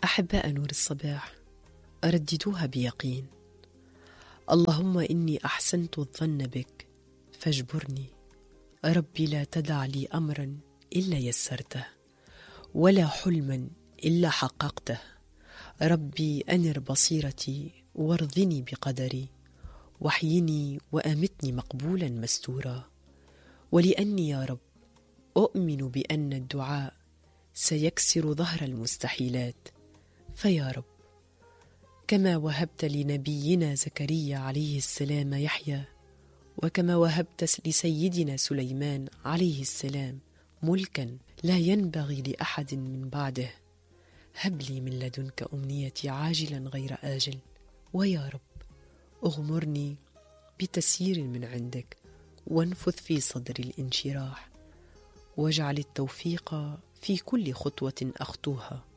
أحباء نور الصباح، أرددوها بيقين: اللهم إني أحسنت الظن بك فاجبرني. ربي لا تدع لي أمرا إلا يسرته، ولا حلما إلا حققته. ربي أنر بصيرتي وارضني بقدري، واحيني وأمتني مقبولا مستورا. ولأني يا رب أؤمن بأن الدعاء سيكسر ظهر المستحيلات، فيا رب كما وهبت لنبينا زكريا عليه السلام يحيى، وكما وهبت لسيدنا سليمان عليه السلام ملكا لا ينبغي لأحد من بعده، هب لي من لدنك أمنيتي عاجلا غير آجل. ويا رب أغمرني بتسيير من عندك، وانفث في صدري الانشراح، واجعل التوفيق في كل خطوة أخطوها،